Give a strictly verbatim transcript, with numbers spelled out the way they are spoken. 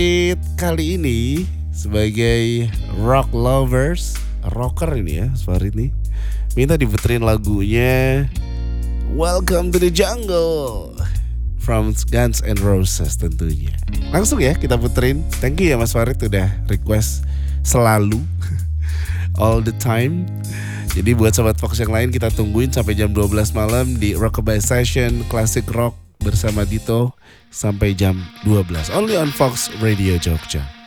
Kali ini sebagai rock lovers, rocker ini ya, Farid nih, minta diputerin lagunya Welcome to the Jungle from Guns N' Roses tentunya. Langsung ya kita puterin. Thank you ya Mas Farid udah request selalu all the time. Jadi buat sobat Fox yang lain kita tungguin sampai jam dua belas malam di Rockabye Session Classic Rock bersama Dito sampai jam dua belas. Only on Fox Radio Jogja.